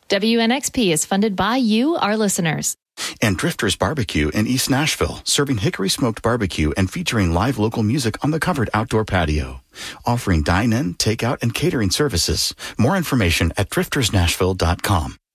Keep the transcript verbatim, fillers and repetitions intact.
W N X P is funded by you, our listeners. And Drifters Barbecue in East Nashville, serving hickory smoked barbecue and featuring live local music on the covered outdoor patio. Offering dine-in, takeout, and catering services. More information at drifters nashville dot com.